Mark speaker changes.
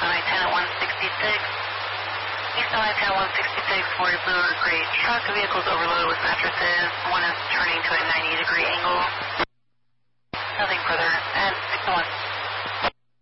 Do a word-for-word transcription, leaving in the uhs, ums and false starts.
Speaker 1: on I ten at one sixty-six. East on I ten at one sixty-six, forty Blue Ridge truck. The vehicle's overloaded with mattresses. One is turning to a ninety degree angle.